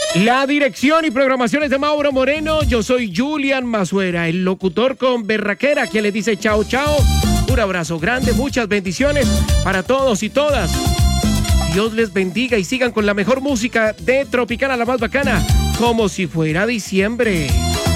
La dirección y programaciones de Mauro Moreno. Yo soy Julian Mazuera, el locutor con berraquera, quien les dice chao, chao. Un abrazo grande, muchas bendiciones para todos y todas. Dios les bendiga y sigan con la mejor música de Tropicana, la más bacana, como si fuera diciembre.